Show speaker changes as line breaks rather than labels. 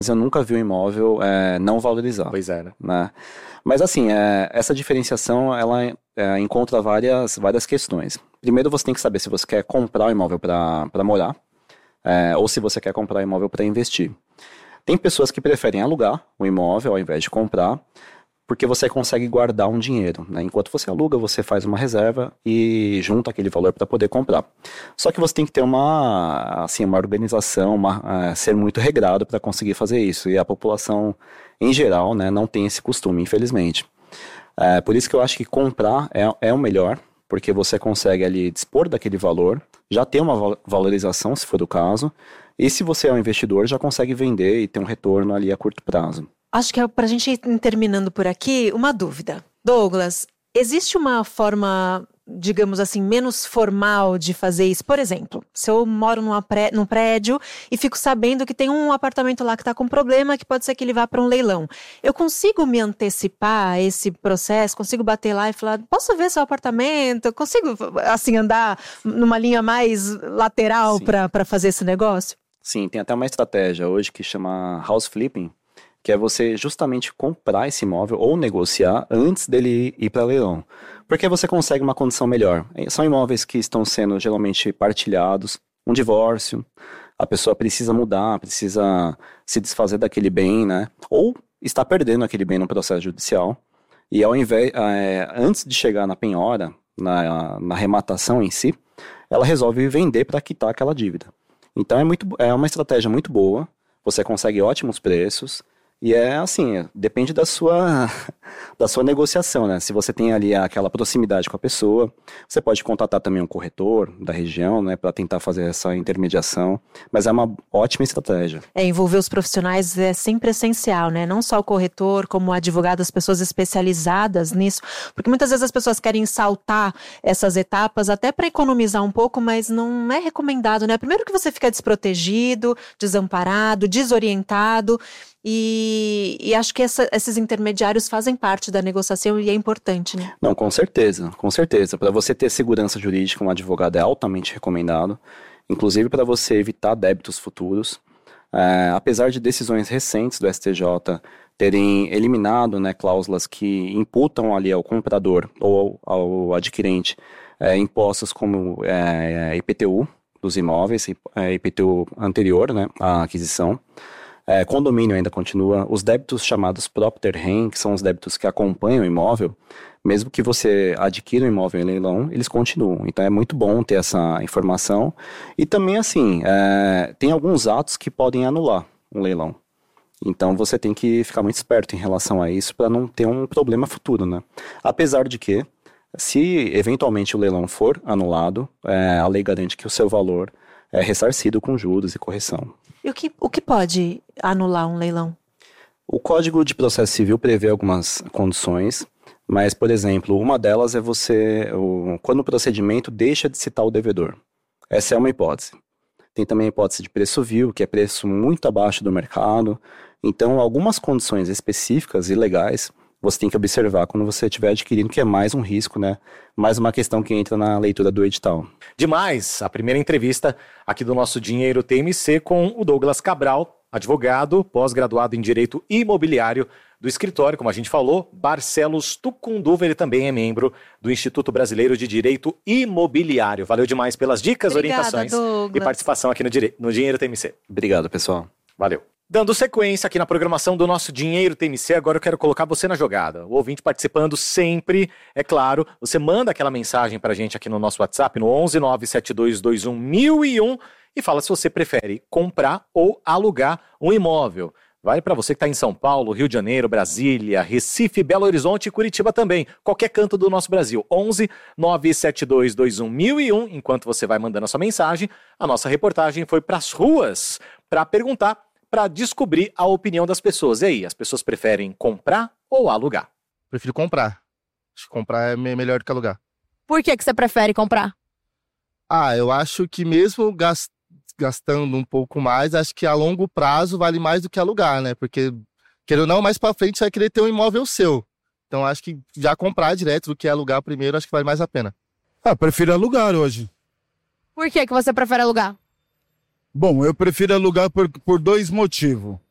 Mas eu nunca vi um imóvel não valorizar.
Pois é,
né? Mas assim, essa diferenciação, ela encontra várias questões. Primeiro, você tem que saber se você quer comprar o imóvel para morar, ou se você quer comprar o imóvel para investir. Tem pessoas que preferem alugar o imóvel ao invés de comprar, porque você consegue guardar um dinheiro, né? Enquanto você aluga, você faz uma reserva e junta aquele valor para poder comprar. Só que você tem que ter uma organização, ser muito regrado para conseguir fazer isso. E a população, em geral, né, não tem esse costume, infelizmente. Por isso que eu acho que comprar é o melhor, porque você consegue ali dispor daquele valor, já ter uma valorização, se for o caso, e se você é um investidor, já consegue vender e ter um retorno ali a curto prazo.
Acho que para a gente ir terminando por aqui, uma dúvida. Douglas, existe uma forma, digamos assim, menos formal de fazer isso? Por exemplo, se eu moro num prédio e fico sabendo que tem um apartamento lá que está com problema, que pode ser que ele vá para um leilão. Eu consigo me antecipar a esse processo? Consigo bater lá e falar, posso ver seu apartamento? Eu consigo, assim, andar numa linha mais lateral para fazer esse negócio?
Sim, tem até uma estratégia hoje que chama house flipping, que é você justamente comprar esse imóvel ou negociar antes dele ir para leilão. Porque você consegue uma condição melhor. São imóveis que estão sendo geralmente partilhados, um divórcio, a pessoa precisa mudar, precisa se desfazer daquele bem, né? Ou está perdendo aquele bem no processo judicial. E ao invés, antes de chegar na penhora, na arrematação em si, ela resolve vender para quitar aquela dívida. Então é uma estratégia muito boa, você consegue ótimos preços. E depende da sua negociação, né? Se você tem ali aquela proximidade com a pessoa, você pode contatar também um corretor da região, né? Para tentar fazer essa intermediação, mas é uma ótima estratégia.
Envolver os profissionais é sempre essencial, né? Não só o corretor, como o advogado, as pessoas especializadas nisso, porque muitas vezes as pessoas querem saltar essas etapas até para economizar um pouco, mas não é recomendado, né? Primeiro que você fica desprotegido, desamparado, desorientado. E acho que esses intermediários fazem parte da negociação e é importante, né?
Não, com certeza, com certeza. Para você ter segurança jurídica, um advogado é altamente recomendado, inclusive para você evitar débitos futuros. Apesar de decisões recentes do STJ terem eliminado, né, cláusulas que imputam ali ao comprador ou ao adquirente impostos como IPTU dos imóveis, IPTU anterior, né, à aquisição. Condomínio ainda continua, os débitos chamados propter rem, que são os débitos que acompanham o imóvel, mesmo que você adquira um imóvel em leilão, eles continuam. Então é muito bom ter essa informação. E também tem alguns atos que podem anular um leilão. Então você tem que ficar muito esperto em relação a isso para não ter um problema futuro, né? Apesar de que, se eventualmente o leilão for anulado, a lei garante que o seu valor é ressarcido com juros e correção.
E o que pode anular um leilão?
O Código de Processo Civil prevê algumas condições, mas, por exemplo, uma delas é quando o procedimento deixa de citar o devedor. Essa é uma hipótese. Tem também a hipótese de preço vil, que é preço muito abaixo do mercado. Então, algumas condições específicas e legais você tem que observar quando você estiver adquirindo, que é mais um risco, né? Mais uma questão que entra na leitura do edital.
Demais! A primeira entrevista aqui do nosso Dinheiro TMC com o Douglas Cabral, advogado, pós-graduado em Direito Imobiliário do escritório, como a gente falou, Barcelos Tucunduva. Ele também é membro do Instituto Brasileiro de Direito Imobiliário. Valeu demais pelas dicas,
Obrigada,
orientações
Douglas.
e participação aqui no Dinheiro TMC.
Obrigado, pessoal.
Valeu. Dando sequência aqui na programação do nosso Dinheiro TMC, agora eu quero colocar você na jogada. O ouvinte participando sempre, é claro. Você manda aquela mensagem pra gente aqui no nosso WhatsApp, no 11 97221 1001, e fala se você prefere comprar ou alugar um imóvel. Vale para você que está em São Paulo, Rio de Janeiro, Brasília, Recife, Belo Horizonte e Curitiba também. Qualquer canto do nosso Brasil. 11 97221 1001. Enquanto você vai mandando a sua mensagem, a nossa reportagem foi para as ruas para perguntar, para descobrir a opinião das pessoas. E aí, as pessoas preferem comprar ou alugar?
Prefiro comprar. Acho que comprar é melhor do que alugar.
Por que você prefere comprar?
Eu acho que mesmo gastando um pouco mais, acho que a longo prazo vale mais do que alugar, né? Porque, querendo ou não, mais pra frente você vai querer ter um imóvel seu. Então acho que já comprar direto do que alugar primeiro, acho que vale mais a pena.
Prefiro alugar hoje.
Por que você prefere alugar?
Bom, eu prefiro alugar por dois motivos.